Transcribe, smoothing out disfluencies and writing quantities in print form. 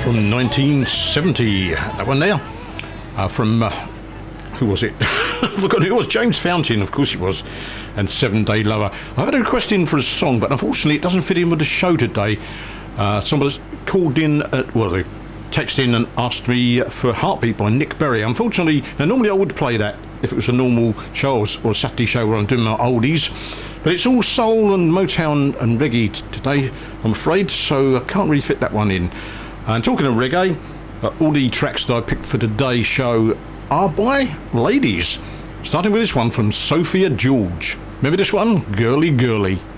from 1970. That one there. From, who was it? I forgot who it was. James Fountain, of course it was. And 7 Day Lover. I had a request in for a song, but unfortunately it doesn't fit in with the show today. Somebody's called in, they texted in and asked me for Heartbeat by Nick Berry. Unfortunately, now normally I would play that if it was a normal show or a Saturday show where I'm doing my oldies. But it's all soul and Motown and reggae today, I'm afraid, so I can't really fit that one in. And talking of reggae, all the tracks that I picked for today's show are by ladies. Starting with this one from Sophia George. Remember this one? Girly Girly.